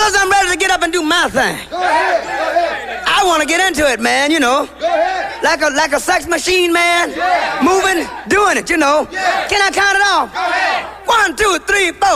Fellas, I'm ready to get up and do my thing. Go ahead. Go ahead. I want to get into it, man, you know. Go ahead. Like a sex machine, man. Yeah. Moving, doing it, you know. Yeah. Can I count it off? Go ahead. 1, 2, 3, 4.